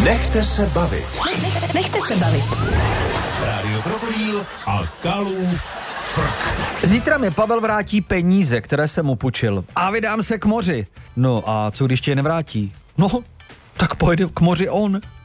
Nechte se bavit. Nechte se bavit. Rádio Krokodýl a Kalův frk. Zítra mi Pavel vrátí peníze, které jsem mu půjčil. A vydám se k moři. No a co když tě je nevrátí? No, tak pojede k moři on.